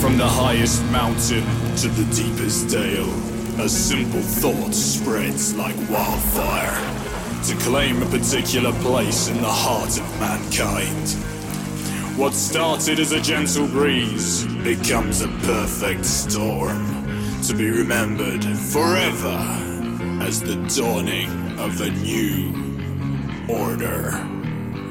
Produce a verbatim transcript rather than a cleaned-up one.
From the highest mountain to the deepest dale, a simple thought spreads like wildfire to claim a particular place in the heart of mankind. What started as a gentle breeze becomes a perfect storm, to be remembered forever as the dawning of a new order.